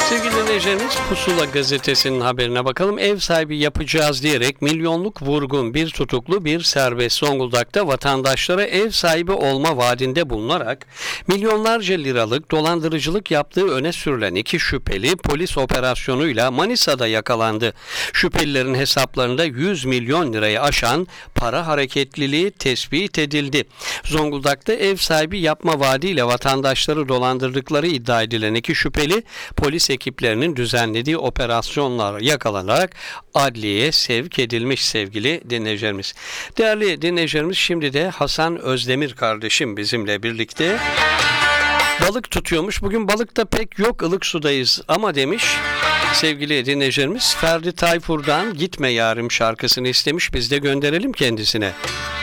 Sevgili dinleyicilerimiz, Pusula gazetesinin haberine bakalım. Ev sahibi yapacağız diyerek milyonluk vurgun, bir tutuklu bir serbest. Zonguldak'ta vatandaşlara ev sahibi olma vaadinde bulunarak milyonlarca liralık dolandırıcılık yaptığı öne sürülen iki şüpheli polis operasyonuyla Manisa'da yakalandı. Şüphelilerin hesaplarında 100 milyon lirayı aşan para hareketliliği tespit edildi. Zonguldak'ta ev sahibi yapma vaadiyle vatandaşları dolandırdıkları iddia edilen iki şüpheli polis ekiplerinin düzenlediği operasyonlar yakalanarak adliyeye sevk edilmiş sevgili dinleyicilerimiz. Değerli dinleyicilerimiz, şimdi de Hasan Özdemir kardeşim bizimle birlikte balık tutuyormuş. Bugün balıkta pek yok, ılık sudayız ama demiş. Sevgili dinleyicilerimiz, Ferdi Tayfur'dan Gitme Yarim şarkısını istemiş. Biz de gönderelim kendisine.